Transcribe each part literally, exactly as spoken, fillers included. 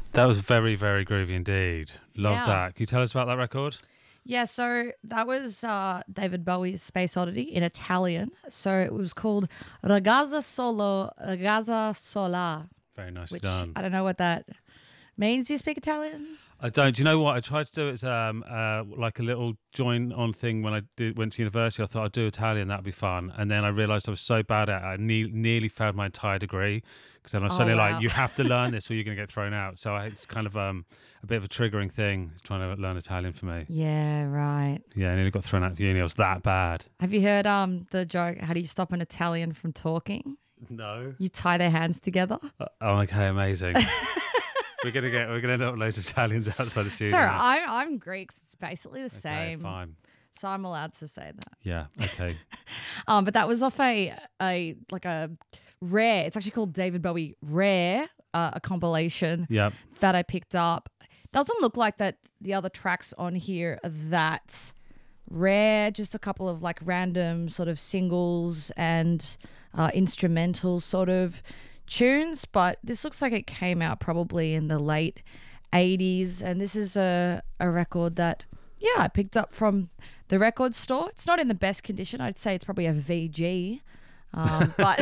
That was very, very groovy indeed. Love Yeah. that. Can you tell us about that record? Yeah, so that was uh, David Bowie's Space Oddity in Italian. So it was called Ragazza Solo, Ragazza Sola, Very nicely which done. I don't know what that means. Do you speak Italian? I don't. Do you know what? I tried to do it as um, uh, like a little join on thing when I did, went to university. I thought I'd do Italian, that'd be fun. And then I realised I was so bad at it, I ne- nearly failed my entire degree. Because then I was Oh, suddenly wow. like, you have to learn this or you're going to get thrown out. So I, it's kind of um, a bit of a triggering thing, trying to learn Italian for me. Yeah, right. Yeah, I nearly got thrown out of uni. I was that bad. Have you heard um the joke, how do you stop an Italian from talking? No. You tie their hands together. Uh, oh, okay, amazing. we're gonna get we're gonna end up with loads of Italians outside the studio. It's all right. I'm, I'm Greek. So it's basically the Okay, same. fine. So I'm allowed to say that. Yeah. Okay. Um, but that was off a a like a rare. It's actually called David Bowie Rare, uh, a compilation Yep. that I picked up. Doesn't look like that. The other tracks on here are that rare. Just a couple of like random sort of singles and uh, instrumental sort of tunes. But this looks like it came out probably in the late eighties, and this is a a record that yeah I picked up from the record store. It's not in the best condition. I'd say it's probably a V G, um, but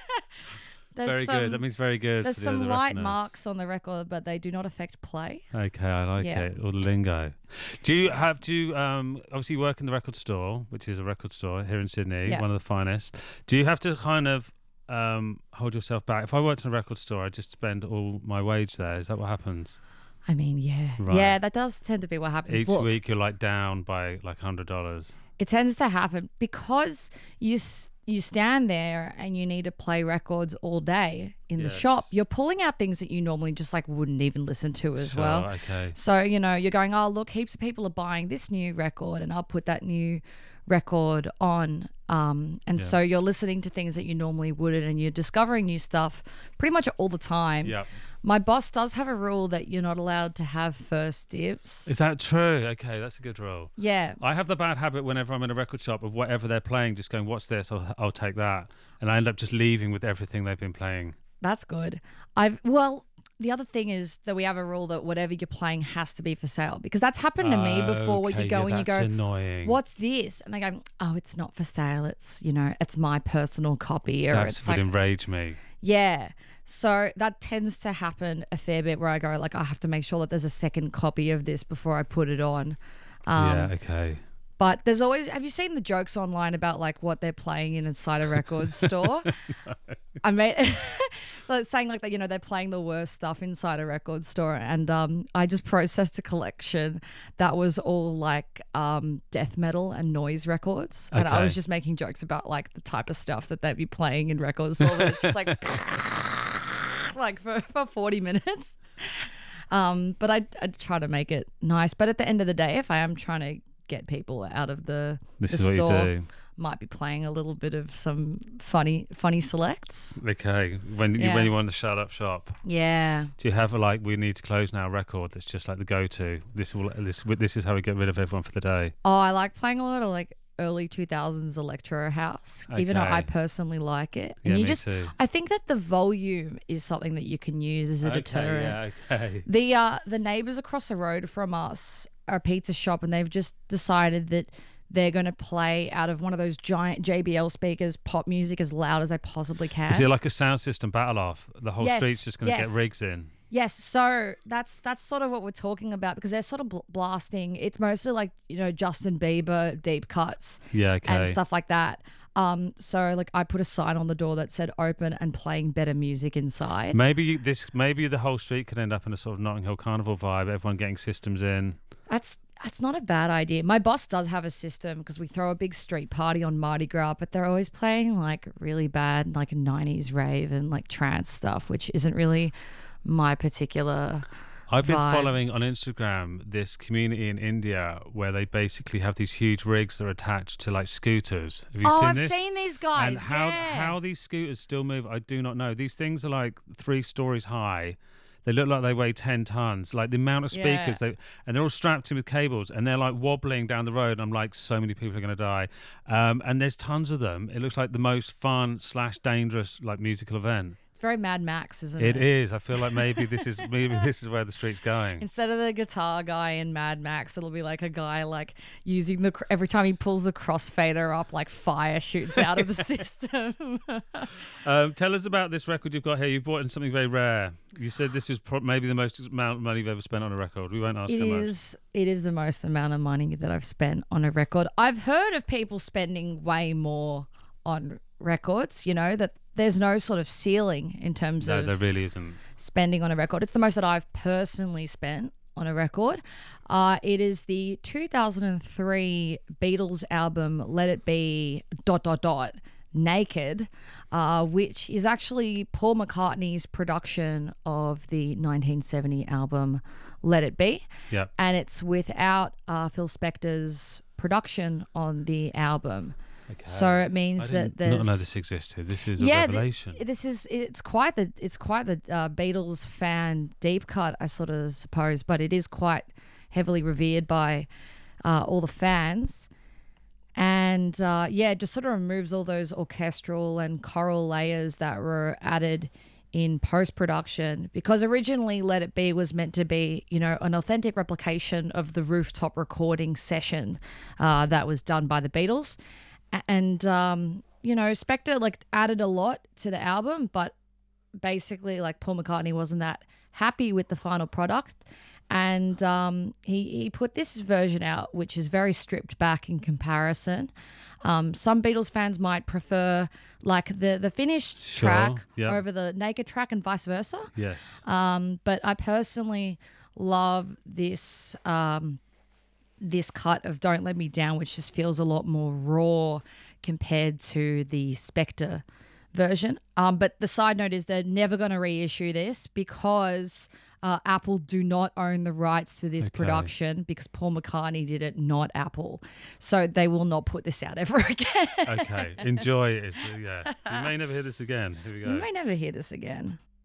there's Very some, good. That means very good. There's for the some other light reckoners. marks on the record, but they do not affect play. Okay, I like Yeah. it. Or the lingo. Do you have do you, um obviously you work in the record store, which is a record store here in Sydney, Yeah. one of the finest. Do you have to kind of um hold yourself back? If I worked in a record store, I'd just spend all my wage there. Is that what happens? I mean, yeah, Right. yeah, that does tend to be what happens. Each Look, week you're like down by like hundred dollars. it tends to happen because you s- you stand there and you need to play records all day in the Yes. shop. You're pulling out things that you normally just like wouldn't even listen to as Sure, well. okay. So, you know, you're going, oh, look, heaps of people are buying this new record and I'll put that new record on. Um, and Yeah. so you're listening to things that you normally wouldn't and you're discovering new stuff pretty much all the time. Yep. My boss does have a rule that you're not allowed to have first dibs. Is that true? Okay, that's a good rule. Yeah. I have the bad habit whenever I'm in a record shop of whatever they're playing, just going, what's this? I'll, I'll take that. And I end up just leaving with everything they've been playing. That's good. I've well, the other thing is that we have a rule that whatever you're playing has to be for sale because that's happened to me before where Okay, you go yeah, and you that's go, annoying. what's this? And they go, oh, it's not for sale. It's, you know, it's my personal copy. Or That it's would like, enrage me. yeah. So that tends to happen a fair bit where I go like, I have to make sure that there's a second copy of this before I put it on. Um, yeah, okay. But there's always, have you seen the jokes online about like what they're playing in inside a record store? I mean, like saying like that, you know, they're playing the worst stuff inside a record store. And um, I just processed a collection that was all like um, death metal and noise records. And I Okay. was just making jokes about like the type of stuff that they'd be playing in record stores. And it's just like, like for, for forty minutes. Um, but I I try to make it nice. But at the end of the day, if I am trying to get people out of the, This the is what you store, do. might be playing a little bit of some funny funny selects. Okay. When you Yeah. when you want to shut up shop, Yeah. do you have a like we need to close now record that's just like the go to? This will this this is how we get rid of everyone for the day. Oh, I like playing a lot of like early two thousands electro house, even though Okay. I personally like it. Yeah, And you me just, too. I think that the volume is something that you can use as a deterrent. Okay, yeah, okay. The uh the neighbors across the road from us are a pizza shop and they've just decided that they're going to play out of one of those giant J B L speakers pop music as loud as they possibly can. Is it like a sound system battle off? The whole Yes, street's just going to yes. get rigs in. Yes, so that's that's sort of what we're talking about because they're sort of bl- blasting. It's mostly like, you know, Justin Bieber deep cuts Yeah, okay. and stuff like that. Um, so like I put a sign on the door that said open and playing better music inside. Maybe you- this maybe the whole street could end up in a sort of Notting Hill Carnival vibe. Everyone getting systems in. That's that's not a bad idea. My boss does have a system because we throw a big street party on Mardi Gras, but they're always playing like really bad like nineties rave and like trance stuff, which isn't really my particular I've been vibe. following on Instagram this community in India where they basically have these huge rigs that are attached to like scooters. Have you Oh, seen I've this? seen these guys. And how yeah. how these scooters still move, I do not know. These things are like three stories high. They look like they weigh ten tons. Like the amount of speakers Yeah. they and they're all strapped in with cables and they're like wobbling down the road. And I'm like, so many people are going to die. Um, and there's tons of them. It looks like the most fun slash dangerous like musical event. It's very Mad Max, isn't It it? is. I feel like maybe this is maybe this is where the street's going. Instead of the guitar guy in Mad Max, it'll be like a guy like using the cr- every time he pulls the crossfader up, like fire shoots out of the system. Um, tell us about this record you've got here. You brought in something very rare. You said this was pro- maybe the most amount of money you've ever spent on a record. We won't ask It how much. is. It is the most amount of money that I've spent on a record. I've heard of people spending way more on records. You know that there's no sort of ceiling in terms No, of there really isn't. spending on a record. It's the most that I've personally spent on a record. Uh, it is the two thousand three Beatles album Let It Be dot dot dot Naked, uh, which is actually Paul McCartney's production of the nineteen seventy album Let It Be. Yeah. And it's without uh, Phil Spector's production on the album. Okay. So it means I that did there's not know this existed. This is a yeah, revelation. th- this is it's quite the it's quite the uh, Beatles fan deep cut, I sort of suppose, but it is quite heavily revered by uh, all the fans, and uh, yeah, it just sort of removes all those orchestral and choral layers that were added in post production, because originally Let It Be was meant to be, you know, an authentic replication of the rooftop recording session uh, that was done by the Beatles. And, um, you know, Spector, like, added a lot to the album, but basically, like, Paul McCartney wasn't that happy with the final product. And um, he, he put this version out, which is very stripped back in comparison. Um, some Beatles fans might prefer, like, the, the finished Sure, track yep. over the naked track and vice versa. Yes. Um, but I personally love this um, this cut of Don't Let Me Down, which just feels a lot more raw compared to the Spector version. Um, but the side note is they're never going to reissue this because uh, Apple do not own the rights to this Okay. production, because Paul McCartney did it, not Apple. So they will not put this out ever again. Okay. Enjoy it. Is the, yeah. You may never hear this again. Here we go. You may never hear this again.